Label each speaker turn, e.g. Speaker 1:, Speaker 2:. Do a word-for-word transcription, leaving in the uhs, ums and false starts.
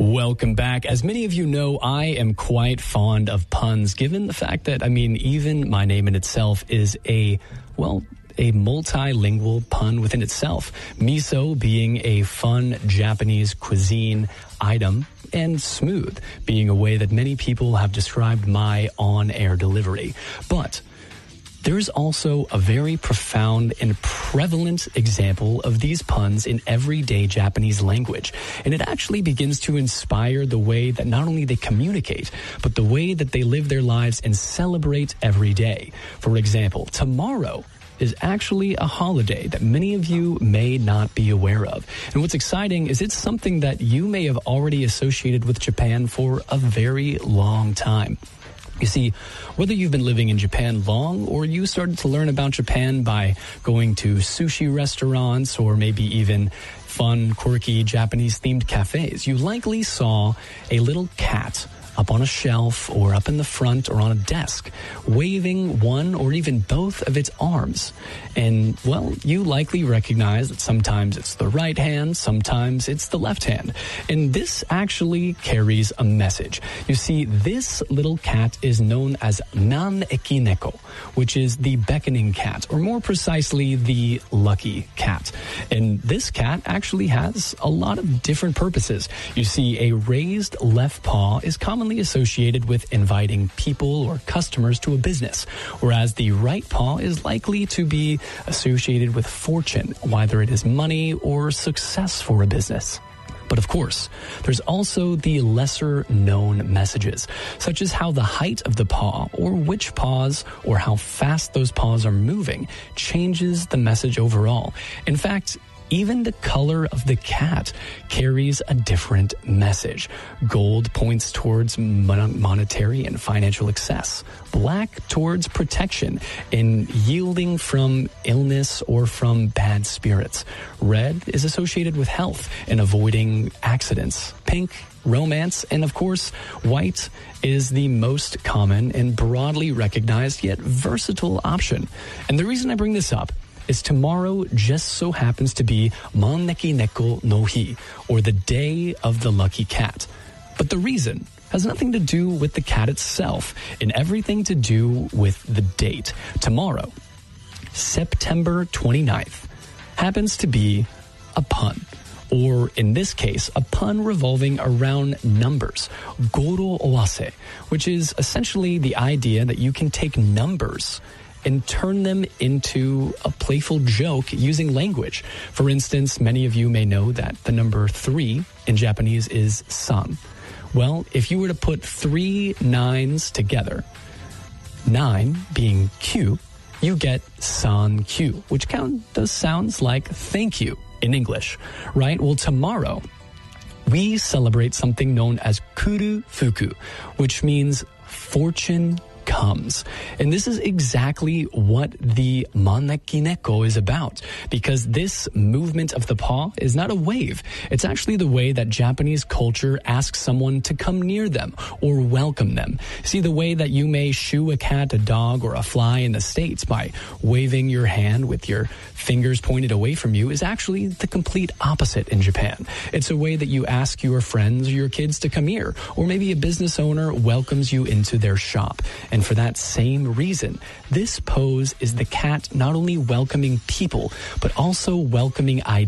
Speaker 1: Welcome back. As many of you know, I am quite fond of puns, given the fact that, I mean, even my name in itself is a, well, a multilingual pun within itself. Miso being a fun Japanese cuisine item, and smooth being a way that many people have described my on-air delivery. But there's also a very profound and prevalent example of these puns in everyday Japanese language. And it actually begins to inspire the way that not only they communicate, but the way that they live their lives and celebrate every day. For example, tomorrow is actually a holiday that many of you may not be aware of. And what's exciting is it's something that you may have already associated with Japan for a very long time. You see, whether you've been living in Japan long or you started to learn about Japan by going to sushi restaurants or maybe even fun, quirky Japanese-themed cafes, you likely saw a little cat up on a shelf or up in the front or on a desk, waving one or even both of its arms. And, well, you likely recognize that sometimes it's the right hand, sometimes it's the left hand. And this actually carries a message. You see, this little cat is known as Naneki Neko, which is the beckoning cat, or more precisely, the lucky cat. And this cat actually has a lot of different purposes. You see, a raised left paw is commonly associated with inviting people or customers to a business, whereas the right paw is likely to be associated with fortune, whether it is money or success for a business. But of course, there's also the lesser known messages, such as how the height of the paw or which paws or how fast those paws are moving changes the message overall. In fact, even the color of the cat carries a different message. Gold points towards mon- monetary and financial excess. Black towards protection and yielding from illness or from bad spirits. Red is associated with health and avoiding accidents. Pink, romance, and of course, white is the most common and broadly recognized yet versatile option. And the reason I bring this up is tomorrow just so happens to be Maneki Neko no Hi, or the day of the lucky cat. But the reason has nothing to do with the cat itself and everything to do with the date. Tomorrow, September twenty-ninth, happens to be a pun. Or in this case, a pun revolving around numbers, goro owase, which is essentially the idea that you can take numbers and turn them into a playful joke using language. For instance, many of you may know that the number three in Japanese is san. Well, if you were to put three nines together, nine being Q, you get san Q, which kind of sounds like thank you in English, right? Well, tomorrow, we celebrate something known as kuru fuku, which means fortune comes. And this is exactly what the Maneki Neko is about, because this movement of the paw is not a wave. It's actually the way that Japanese culture asks someone to come near them or welcome them. See, the way that you may shoo a cat, a dog, or a fly in the States by waving your hand with your fingers pointed away from you is actually the complete opposite in Japan. It's a way that you ask your friends or your kids to come here, or maybe a business owner welcomes you into their shop. And for that same reason, this pose is the cat not only welcoming people, but also welcoming ideas.